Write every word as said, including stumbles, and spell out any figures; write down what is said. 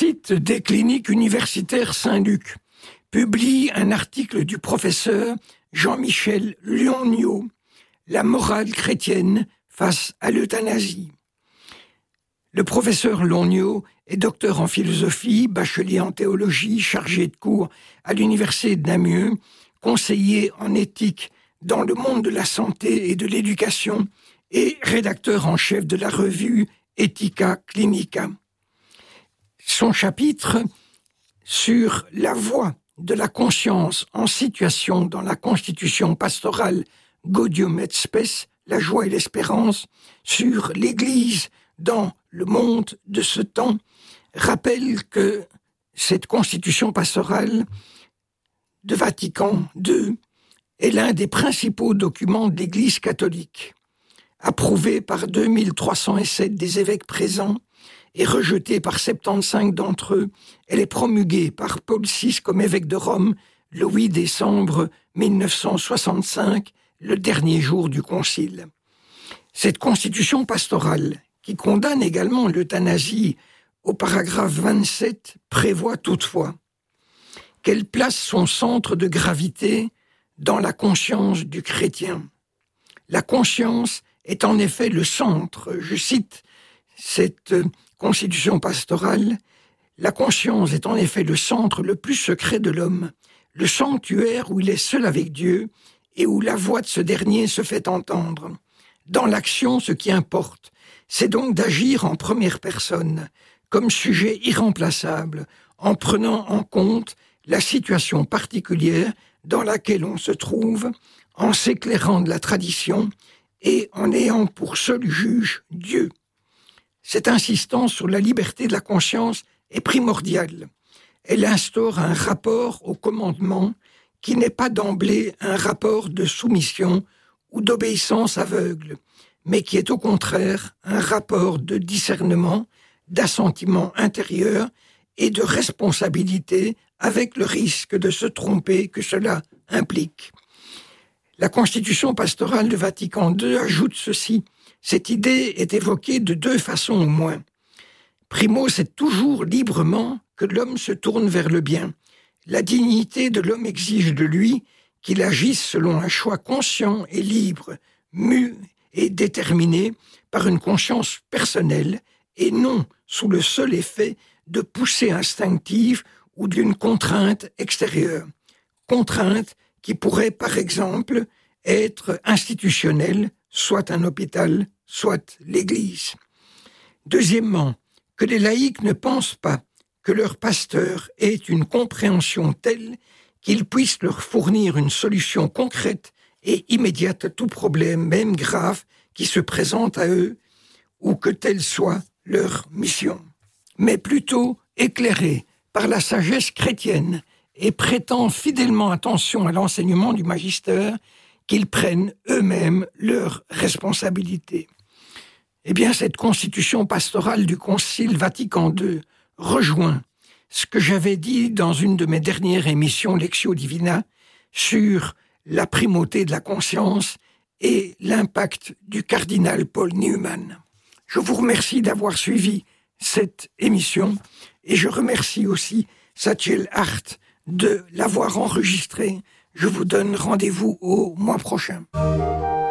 site des cliniques universitaires Saint-Luc publie un article du professeur Jean-Michel Lonniot, « La morale chrétienne face à l'euthanasie ». Le professeur Lonniot est docteur en philosophie, bachelier en théologie, chargé de cours à l'université de Namur, conseiller en éthique dans le monde de la santé et de l'éducation et rédacteur en chef de la revue Ethica Clinica. Son chapitre sur la voie de la conscience en situation dans la constitution pastorale Gaudium et Spes, la joie et l'espérance, sur l'Église dans le monde de ce temps, rappelle que cette constitution pastorale de Vatican deux est l'un des principaux documents de l'Église catholique. Approuvée par deux mille trois cent sept des évêques présents et rejetée par soixante-quinze d'entre eux, elle est promulguée par Paul six comme évêque de Rome le huit décembre mille neuf cent soixante-cinq, le dernier jour du concile. Cette constitution pastorale, qui condamne également l'euthanasie au paragraphe vingt-sept, prévoit toutefois qu'elle place son centre de gravité dans la conscience du chrétien. La conscience est en effet le centre, je cite cette constitution pastorale, la conscience est en effet le centre le plus secret de l'homme, le sanctuaire où il est seul avec Dieu et où la voix de ce dernier se fait entendre. Dans l'action, ce qui importe, c'est donc d'agir en première personne, comme sujet irremplaçable, en prenant en compte la situation particulière dans laquelle on se trouve, en s'éclairant de la tradition et en ayant pour seul juge Dieu. Cette insistance sur la liberté de la conscience est primordiale. Elle instaure un rapport au commandement qui n'est pas d'emblée un rapport de soumission ou d'obéissance aveugle, mais qui est au contraire un rapport de discernement, d'assentiment intérieur et de responsabilité avec le risque de se tromper que cela implique. La Constitution pastorale de Vatican deux ajoute ceci. Cette idée est évoquée de deux façons au moins. Primo, c'est toujours librement que l'homme se tourne vers le bien. La dignité de l'homme exige de lui qu'il agisse selon un choix conscient et libre, mu et déterminé par une conscience personnelle et non sous le seul effet de poussée instinctive ou d'une contrainte extérieure. Contrainte qui pourrait, par exemple, être institutionnelle, soit un hôpital, soit l'Église. Deuxièmement, que les laïcs ne pensent pas que leur pasteur ait une compréhension telle qu'il puisse leur fournir une solution concrète et immédiate à tout problème, même grave, qui se présente à eux, ou que telle soit leur mission. Mais plutôt éclairés par la sagesse chrétienne et prêtant fidèlement attention à l'enseignement du magistère, qu'ils prennent eux-mêmes leurs responsabilités. Eh bien, cette constitution pastorale du Concile Vatican deux rejoint ce que j'avais dit dans une de mes dernières émissions Lectio Divina sur la primauté de la conscience et l'impact du cardinal Paul Newman. Je vous remercie d'avoir suivi cette émission et je remercie aussi Satchel Hart de l'avoir enregistrée. Je vous donne rendez-vous au mois prochain.